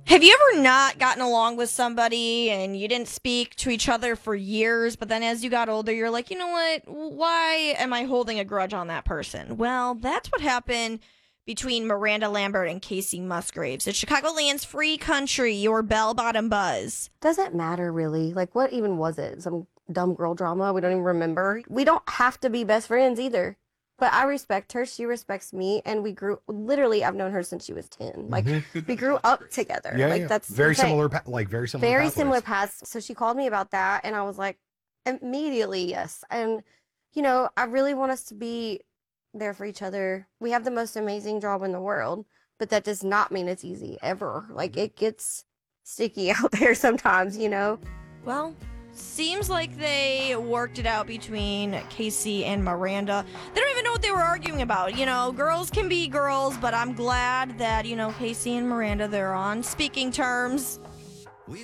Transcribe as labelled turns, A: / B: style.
A: Have you ever not gotten along with somebody and you didn't speak to each other for years, but then as you got older, you're like, you know what? Why am I holding a grudge on that person? Well, that's what happened between Miranda Lambert and Casey Musgraves. It's Chicagoland's Free Country, your bell bottom buzz.
B: Doesn't matter really. Like, what even was it? Some dumb girl drama? We don't even remember. We don't have to be best friends either. But I respect her. She respects me. And we grew, literally, I've known her since she was 10. Like, we grew up together.
C: Yeah,
B: like,
C: yeah.
B: that's
C: Very
B: the thing.
C: similar, very similar
B: Very
C: pathways.
B: similar paths. So she called me about that. And I was like, immediately, yes. And, I really want us to be there for each other. We have the most amazing job in the world, but that does not mean it's easy ever. Like, it gets sticky out there sometimes.
A: Well, seems like they worked it out between Casey and Miranda. They don't even know what they were arguing about. Girls can be girls, but I'm glad that, Casey and Miranda, they're on speaking terms.